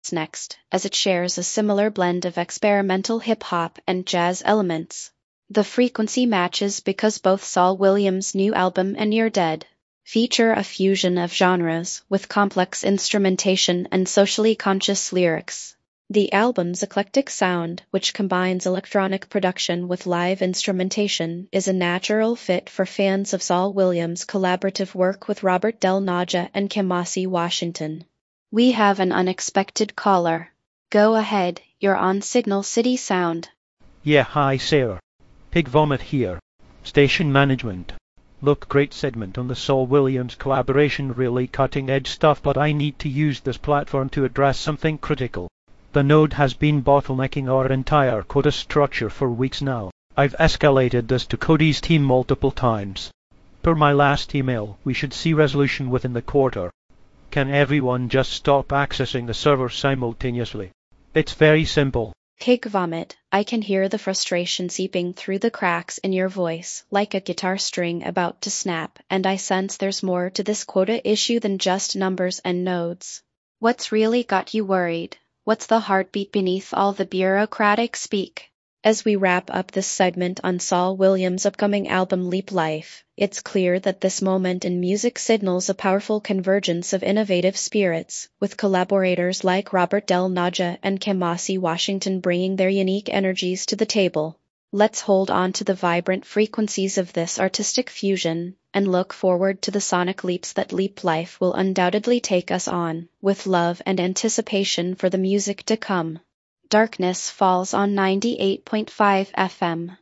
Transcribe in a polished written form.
next, as it shares a similar blend of experimental hip-hop and jazz elements. The frequency matches because both Saul Williams' new album and You're Dead feature a fusion of genres with complex instrumentation and socially conscious lyrics. The album's eclectic sound, which combines electronic production with live instrumentation, is a natural fit for fans of Saul Williams' collaborative work with Robert Del Naja and Kamasi Washington. We have an unexpected caller. Go ahead, you're on Signal City Sound. Yeah, hi Sarah. Pig Vomit here. Station management. Look, great segment on the Saul Williams collaboration, really cutting edge stuff, but I need to use this platform to address something critical. The node has been bottlenecking our entire quota structure for weeks now. I've escalated this to Cody's team multiple times. Per my last email, we should see resolution within the quarter. Can everyone just stop accessing the server simultaneously? It's very simple. Pig Vomit, I can hear the frustration seeping through the cracks in your voice, like a guitar string about to snap, and I sense there's more to this quota issue than just numbers and nodes. What's really got you worried? What's the heartbeat beneath all the bureaucratic speak? As we wrap up this segment on Saul Williams' upcoming album Leap Life, it's clear that this moment in music signals a powerful convergence of innovative spirits, with collaborators like Robert Del Naja and Kamasi Washington bringing their unique energies to the table. Let's hold on to the vibrant frequencies of this artistic fusion, and look forward to the sonic leaps that Leap Life will undoubtedly take us on, with love and anticipation for the music to come. Darkness Falls on 98.5 FM.